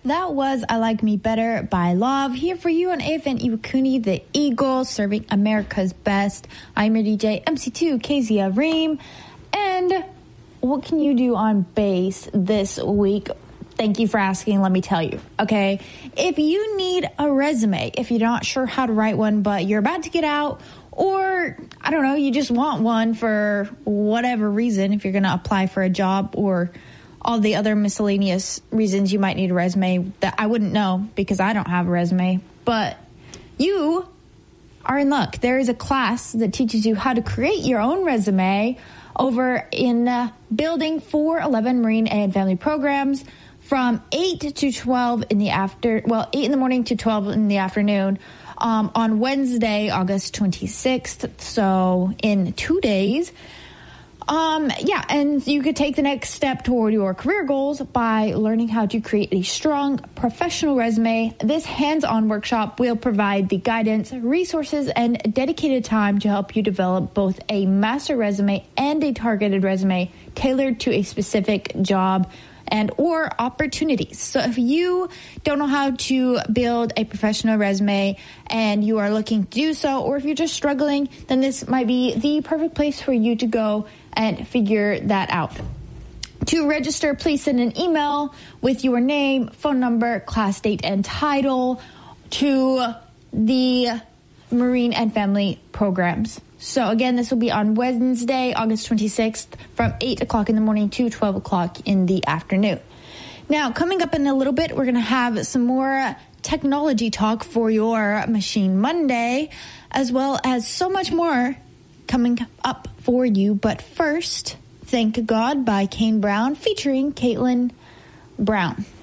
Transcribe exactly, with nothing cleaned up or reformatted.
That was I Like Me Better by Love, here for you on A F N Iwakuni, the Eagle, serving America's best. I'm your D J, M C two, Kezia Reem. And what can you do on bass this week? Thank you for asking. Let me tell you. Okay. If you need a resume, if you're not sure how to write one, but you're about to get out, or I don't know, you just want one for whatever reason, if you're going to apply for a job or all the other miscellaneous reasons you might need a resume that I wouldn't know because I don't have a resume, but you are in luck. There is a class that teaches you how to create your own resume over in uh, Building four eleven Marine and Family Programs from eight to twelve in the after, well, eight in the morning to twelve in the afternoon um, on Wednesday, August twenty-sixth. So in two days. Um, yeah, and you could take the next step toward your career goals by learning how to create a strong professional resume. This hands-on workshop will provide the guidance, resources, and dedicated time to help you develop both a master resume and a targeted resume tailored to a specific job and or opportunities. So if you don't know how to build a professional resume and you are looking to do so, or if you're just struggling, then this might be the perfect place for you to go and figure that out. To register, please send an email with your name, phone number, class date, and title to the Marine and Family Programs. So again, this will be on Wednesday, August twenty-sixth from eight o'clock in the morning to twelve o'clock in the afternoon. Now, coming up in a little bit, we're going to have some more technology talk for your Machine Monday, as well as so much more coming up for you. But first, Thank God by Kane Brown featuring Caitlin Brown.